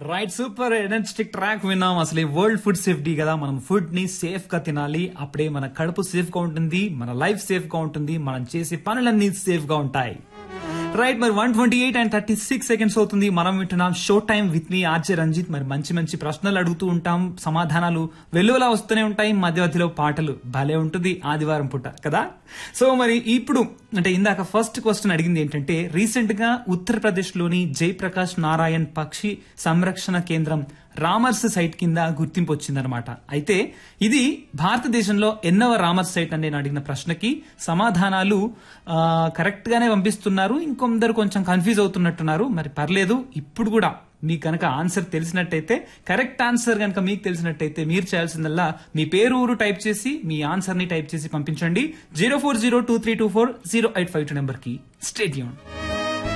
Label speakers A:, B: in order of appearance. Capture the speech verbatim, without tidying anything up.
A: Right, super energetic track విన్నాం. అసలు ఈ వరల్డ్ ఫుడ్ సేఫ్టీ కదా, మనం ఫుడ్ ని సేఫ్ గా తినాలి. అప్పుడే మన కడుపు సేఫ్ గా ఉంటుంది, మన లైఫ్ సేఫ్ గా ఉంటుంది, మనం చేసే పనులన్నీ సేఫ్ గా ఉంటాయి. రైట్, మరి one twenty eight and thirty six seconds అవుతుంది. మనం వింటున్నాం show time with me RJ Ranjith. మరి మంచి మంచి ప్రశ్నలు అడుగుతూ ఉంటాం, సమాధానాలు వెలువలా వస్తూనే ఉంటాయి, మధ్య మధ్యలో పాటలు. భలే ఉంటుంది ఆదివారం పూట కదా. సో మరి ఇప్పుడు అంటే ఇందాక ఫస్ట్ క్వశ్చన్ అడిగింది ఏంటంటే, రీసెంట్ గా ఉత్తరప్రదేశ్ లోని జయప్రకాష్ నారాయణ్ పక్షి సంరక్షణ కేంద్రం రామర్స్ సైట్ కింద గుర్తింపు వచ్చిందనమాట. అయితే ఇది భారతదేశంలో ఎన్నవ రామర్స్ సైట్ అని నేను అడిగిన ప్రశ్నకి సమాధానాలు కరెక్ట్ గానే పంపిస్తున్నారు. ఇంకొందరు కొంచెం కన్ఫ్యూజ్ అవుతున్నట్టున్నారు. మరి పర్లేదు, ఇప్పుడు కూడా మీకు కనుక ఆన్సర్ తెలిసినట్టయితే, కరెక్ట్ ఆన్సర్ కనుక మీకు తెలిసినట్టయితే మీరు చేయాల్సిందల్లా మీ పేరు ఊరు టైప్ చేసి మీ ఆన్సర్ ని టైప్ చేసి పంపించండి zero four zero two three two four zero eight five two number కి. Stay tuned.